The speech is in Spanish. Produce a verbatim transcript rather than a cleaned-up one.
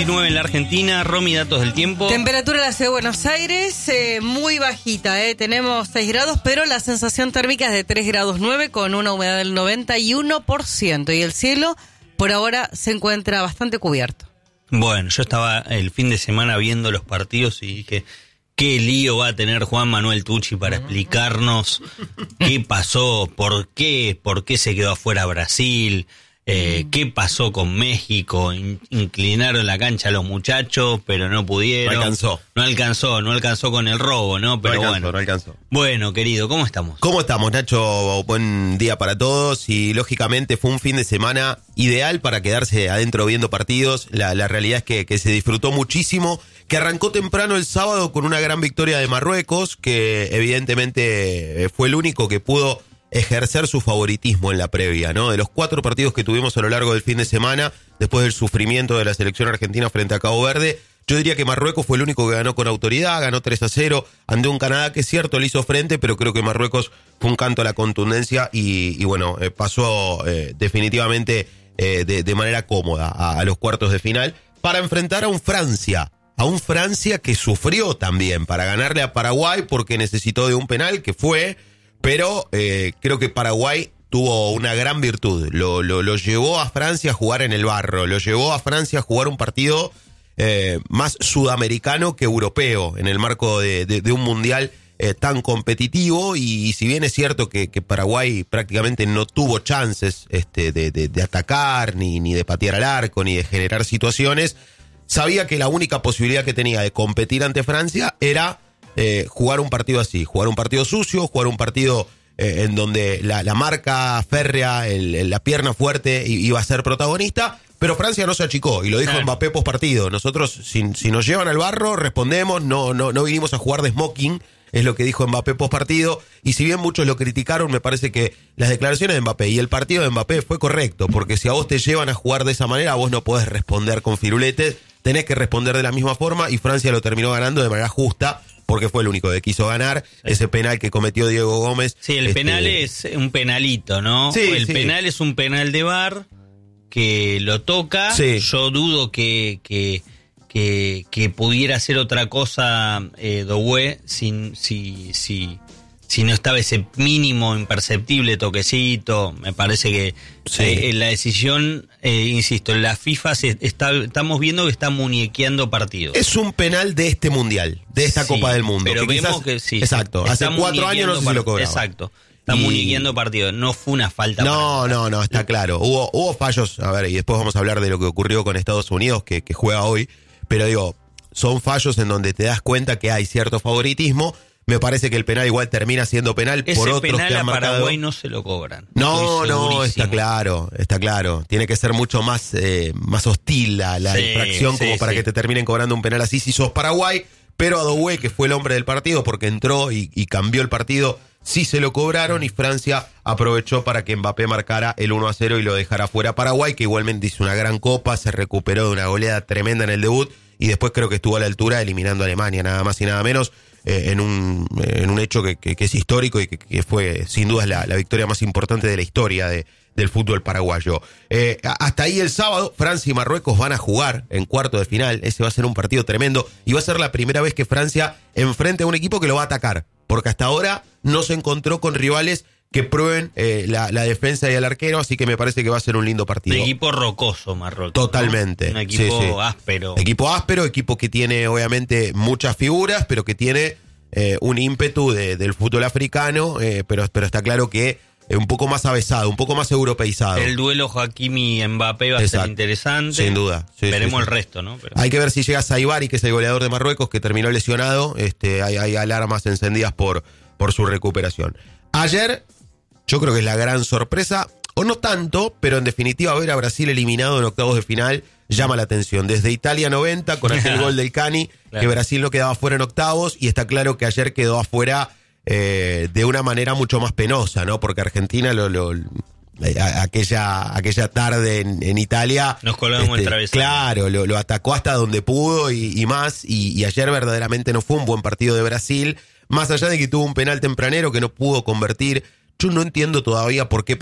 veintinueve en la Argentina. Romy, datos del tiempo. Temperatura en la ciudad de Buenos Aires, eh, muy bajita, eh. Tenemos seis grados, pero la sensación térmica es de tres grados nueve con una humedad del noventa y uno por ciento. Y el cielo, por ahora, se encuentra bastante cubierto. Bueno, yo estaba el fin de semana viendo los partidos y dije, qué lío va a tener Juan Manuel Tucci para explicarnos qué pasó, por qué, por qué se quedó afuera Brasil, eh, qué pasó con México. In- inclinaron la cancha a los muchachos, pero no pudieron. No alcanzó. No alcanzó, no alcanzó con el robo, ¿no? Pero no alcanzó, bueno. no alcanzó. Bueno, querido, ¿cómo estamos? ¿Cómo estamos, Nacho? Buen día para todos y lógicamente fue un fin de semana ideal para quedarse adentro viendo partidos. La, la realidad es que, que se disfrutó muchísimo, que arrancó temprano el sábado con una gran victoria de Marruecos, que evidentemente fue el único que pudo ejercer su favoritismo en la previa, ¿no? De los cuatro partidos que tuvimos a lo largo del fin de semana, después del sufrimiento de la selección argentina frente a Cabo Verde, yo diría que Marruecos fue el único que ganó con autoridad, ganó tres a cero, ante un Canadá que es cierto le hizo frente, pero creo que Marruecos fue un canto a la contundencia y, y bueno, eh, pasó eh, definitivamente eh, de, de manera cómoda a, a los cuartos de final para enfrentar a un Francia, a un Francia que sufrió también para ganarle a Paraguay porque necesitó de un penal que fue, pero eh, creo que Paraguay tuvo una gran virtud, lo, lo, lo llevó a Francia a jugar en el barro, lo llevó a Francia a jugar un partido Eh, más sudamericano que europeo en el marco de, de, de un mundial eh, tan competitivo y, y si bien es cierto que, que Paraguay prácticamente no tuvo chances este, de, de, de atacar ni, ni de patear al arco ni de generar situaciones, sabía que la única posibilidad que tenía de competir ante Francia era eh, jugar un partido así, jugar un partido sucio, jugar un partido eh, en donde la, la marca férrea, el, el, la pierna fuerte iba a ser protagonista. Pero Francia no se achicó, y lo dijo Claro. Mbappé post partido. Nosotros, si, si nos llevan al barro, respondemos, no, no, no vinimos a jugar de smoking, es lo que dijo Mbappé post partido. Y si bien muchos lo criticaron, me parece que las declaraciones de Mbappé y el partido de Mbappé fue correcto, porque si a vos te llevan a jugar de esa manera, vos no podés responder con firuletes, tenés que responder de la misma forma, y Francia lo terminó ganando de manera justa, porque fue el único que quiso ganar. Sí. Ese penal que cometió Diego Gómez. Sí, el este... penal es un penalito, ¿no? Sí, el sí. penal es un penal de V A R que lo toca. Sí. Yo dudo que, que, que, que pudiera hacer otra cosa eh, Doué sin, si, si, si no estaba ese mínimo imperceptible toquecito. Me parece que Sí. eh, la decisión, eh, insisto, la FIFA se está, estamos viendo que está muñequeando partidos. Es un penal de este mundial, de esta Sí, Copa del Mundo. pero que vemos quizás, que sí. Exacto, está hace cuatro años no sé si lo cobraba. Exacto. Está Y- muñequeando partidos. No fue una falta. No, para no, no, está claro. Hubo, hubo fallos, a ver, y después vamos a hablar de lo que ocurrió con Estados Unidos, que, que juega hoy, pero digo, son fallos en donde te das cuenta que hay cierto favoritismo. Me parece que el penal igual termina siendo penal Ese por otros penal que han a marcado. Paraguay no se lo cobran. No, Estoy no, segurísimo. está claro, está claro. Tiene que ser mucho más, eh, más hostil la, la Sí, infracción sí, como para sí. que te terminen cobrando un penal así si sos Paraguay. Pero a Doué, que fue el hombre del partido porque entró y, y cambió el partido, sí se lo cobraron y Francia aprovechó para que Mbappé marcara el uno a cero y lo dejara fuera a Paraguay, que igualmente hizo una gran copa, se recuperó de una goleada tremenda en el debut y después creo que estuvo a la altura eliminando a Alemania, nada más y nada menos, eh, en un en un hecho que, que, que es histórico y que, que fue sin duda la, la victoria más importante de la historia de, del fútbol paraguayo. Eh, hasta ahí el sábado, Francia y Marruecos van a jugar en cuarto de final. Ese va a ser un partido tremendo y va a ser la primera vez que Francia enfrente a un equipo que lo va a atacar, porque hasta ahora no se encontró con rivales que prueben eh, la, la defensa y el arquero, así que me parece que va a ser un lindo partido. Un equipo rocoso, Marruecos. Totalmente. ¿No? Un equipo Sí, sí. áspero. Equipo áspero, equipo que tiene obviamente muchas figuras, pero que tiene eh, un ímpetu de, del fútbol africano, eh, pero, pero está claro que eh, un poco más avesado, un poco más europeizado. El duelo Hakimi-Mbappé va a Exacto. ser interesante. Sin duda. Sí, Veremos sí, sí. el resto, ¿no? Pero... Hay que ver si llega Saibari, que es el goleador de Marruecos, que terminó lesionado. Este, hay, hay alarmas encendidas por, por su recuperación. Ayer, yo creo que es la gran sorpresa, o no tanto, pero en definitiva ver a Brasil eliminado en octavos de final llama la atención. Desde Italia noventa, con aquel gol del Cani, Claro. que Brasil no quedaba fuera en octavos, y está claro que ayer quedó afuera eh, de una manera mucho más penosa, ¿no? Porque Argentina lo... lo a- aquella aquella tarde en, en Italia Nos colgamos el travesaño. claro, lo, lo atacó hasta donde pudo y, y más, y, y ayer verdaderamente no fue un buen partido de Brasil, más allá de que tuvo un penal tempranero que no pudo convertir. Yo no entiendo todavía por qué